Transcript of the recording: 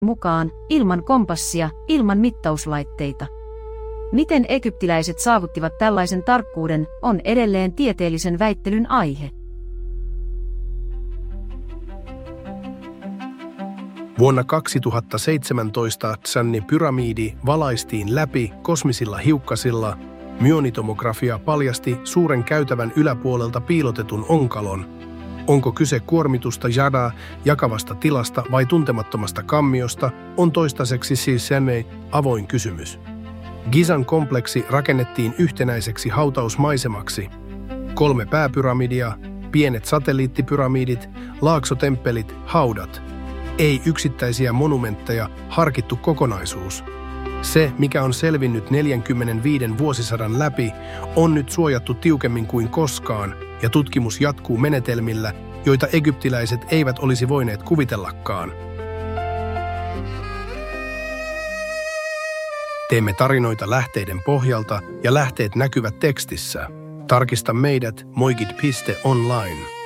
mukaan, ilman kompassia, ilman mittauslaitteita. Miten egyptiläiset saavuttivat tällaisen tarkkuuden, on edelleen tieteellisen väittelyn aihe. Vuonna 2017 Tsanni-pyramidi valaistiin läpi kosmisilla hiukkasilla. Myonitomografia paljasti suuren käytävän yläpuolelta piilotetun onkalon. Onko kyse kuormitusta jadaa jakavasta tilasta vai tuntemattomasta kammiosta, on toistaiseksi siis avoin kysymys. Gizan kompleksi rakennettiin yhtenäiseksi hautausmaisemaksi. 3 pääpyramidia, pienet satelliittipyramidit, laaksotemppelit, haudat. Ei yksittäisiä monumentteja, harkittu kokonaisuus. Se, mikä on selvinnyt 45 vuosisadan läpi, on nyt suojattu tiukemmin kuin koskaan, ja tutkimus jatkuu menetelmillä, joita egyptiläiset eivät olisi voineet kuvitellakaan. Teemme tarinoita lähteiden pohjalta, ja lähteet näkyvät tekstissä. Tarkista meidät moigit.online.